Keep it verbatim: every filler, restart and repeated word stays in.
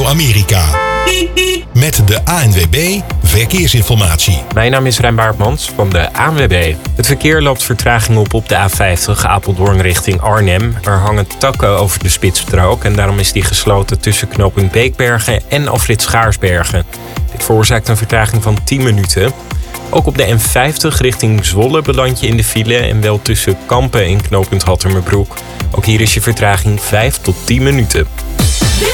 Amerika. Met de A N W B Verkeersinformatie. Mijn naam is Rijn Baartmans van de A N W B. Het verkeer loopt vertraging op op de A vijftig Apeldoorn richting Arnhem. Er hangen takken over de spitsstrook en daarom is die gesloten tussen knooppunt Beekbergen en afrit Schaarsbergen. Dit veroorzaakt een vertraging van tien minuten. Ook op de N vijftig richting Zwolle beland je in de file en wel tussen Kampen en knooppunt Hattermerbroek. Ook hier is je vertraging vijf tot tien minuten.